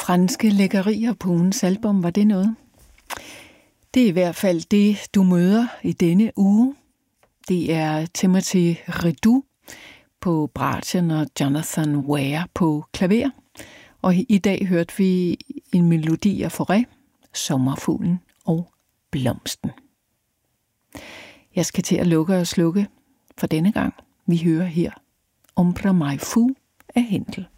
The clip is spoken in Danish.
franske lækkerier på ugens album, var det noget? Det er i hvert fald det, du møder i denne uge. Det er Timothy Ledoux på bratschen og Jonathan Ware på klaver. Og i dag hørte vi en melodi af Fauré, Sommerfuglen og Blomsten. Jeg skal til at lukke og slukke for denne gang. Vi hører her Ombre Mai Fu af Händel.